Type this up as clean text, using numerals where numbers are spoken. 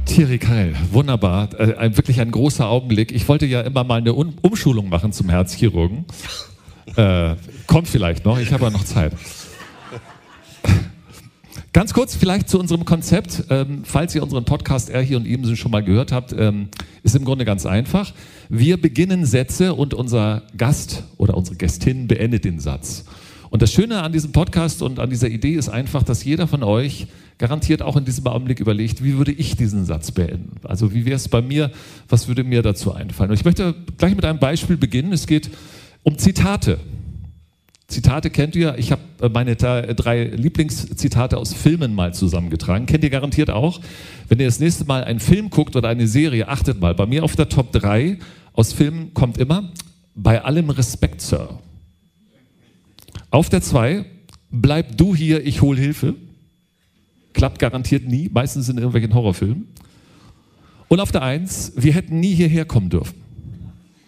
Thierry Karell, wunderbar. Wirklich ein großer Augenblick. Ich wollte ja immer mal eine Umschulung machen zum Herzchirurgen. Kommt vielleicht noch, ich habe ja noch Zeit. Ganz kurz vielleicht zu unserem Konzept. Falls ihr unseren Podcast Er, Hier und Ebenso schon mal gehört habt, ist im Grunde ganz einfach. Wir beginnen Sätze und unser Gast oder unsere Gästin beendet den Satz. Und das Schöne an diesem Podcast und an dieser Idee ist einfach, dass jeder von euch garantiert auch in diesem Augenblick überlegt, wie würde ich diesen Satz beenden? Also wie wäre es bei mir, was würde mir dazu einfallen? Und ich möchte gleich mit einem Beispiel beginnen. Es geht um Zitate. Zitate kennt ihr. Ich habe meine 3 Lieblingszitate aus Filmen mal zusammengetragen. Kennt ihr garantiert auch. Wenn ihr das nächste Mal einen Film guckt oder eine Serie, achtet mal. Bei mir auf der Top 3 aus Filmen kommt immer, bei allem Respekt, Sir. Auf der 2, bleib du hier, ich hol Hilfe. Klappt garantiert nie, meistens in irgendwelchen Horrorfilmen. Und auf der 1, wir hätten nie hierher kommen dürfen.